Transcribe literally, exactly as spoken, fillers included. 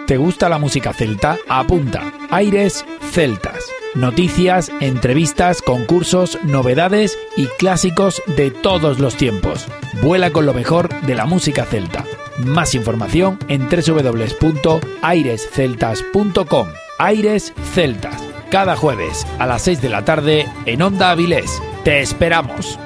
¿Te gusta la música celta? Apunta. Aires Celtas. Noticias, entrevistas, concursos, novedades y clásicos de todos los tiempos. Vuela con lo mejor de la música celta. Más información en doble u doble u doble u punto aires celtas punto com. Aires Celtas. Cada jueves a las seis de la tarde en Onda Avilés. ¡Te esperamos!